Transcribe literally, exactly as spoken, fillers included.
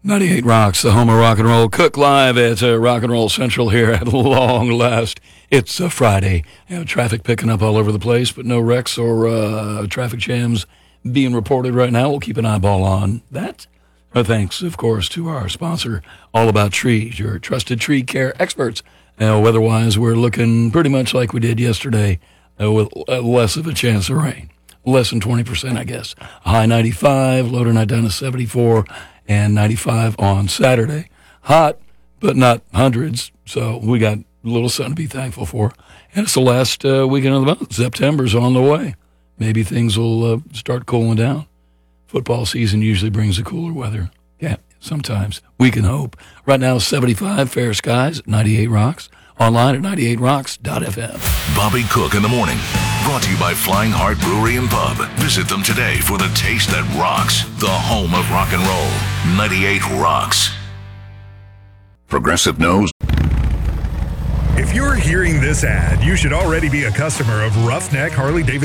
ninety-eight Rocks, the home of rock and roll. Cook live at uh, Rock and Roll Central here at long last. It's a Friday. You know, traffic picking up all over the place, but no wrecks or uh, traffic jams being reported right now. We'll keep an eyeball on that. Uh, thanks, of course, to our sponsor, All About Trees, your trusted tree care experts. Uh, weather-wise, we're looking pretty much like we did yesterday uh, with uh, less of a chance of rain. Less than twenty percent, I guess. High ninety-five, low tonight down to seventy-four, and ninety-five on Saturday. Hot, but not hundreds, so we got a little sun to be thankful for. And it's the last uh, weekend of the month. September's on the way. Maybe things will uh, start cooling down. Football season usually brings the cooler weather. Yeah, sometimes. We can hope. Right now, seventy-five, fair skies at ninety-eight Rocks. Online at ninety-eight rocks dot f m. Bobby Cook in the morning. Brought to you by Flying Heart Brewery and Pub. Visit them today for the taste that rocks. The home of rock and roll. ninety-eight Rocks. Progressive knows. If you're hearing this ad, you should already be a customer of Roughneck Harley Davidson.